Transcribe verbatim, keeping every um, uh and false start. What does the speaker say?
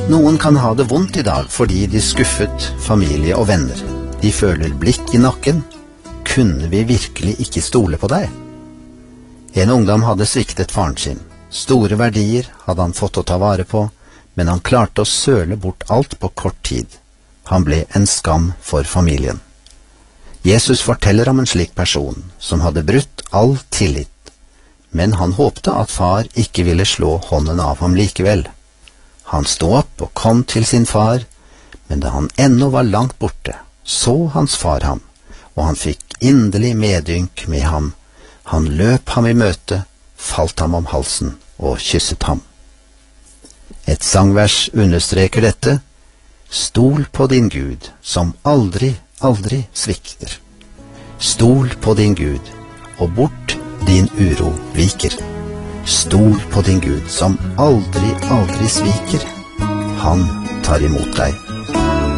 Noen kan ha det vondt i dag fordi de skuffet familie og venner. De føler blikk i nakken. Kunne vi virkelig ikke stole på deg? En ungdom hadde sviktet faren sin. Store verdier hadde han fått å ta vare på, men han klarte å søle bort alt på kort tid. Han ble en skam for familien. Jesus forteller om en slik person som hadde brutt all tillit, men han håpte at far ikke ville slå hånden av ham likevel. Han stod opp og kom til sin far, men da han ennå var langt borte, så hans far ham, og han fikk inderlig medynk med ham. Han løp ham i møte, falt ham om halsen og kysset ham. Et sangvers understreker dette: Stol på din Gud, som aldri, aldri svikter. Stol på din Gud, og bort din uro viker. Stol på din Gud, som aldri, aldri sviker. Han tar imot deg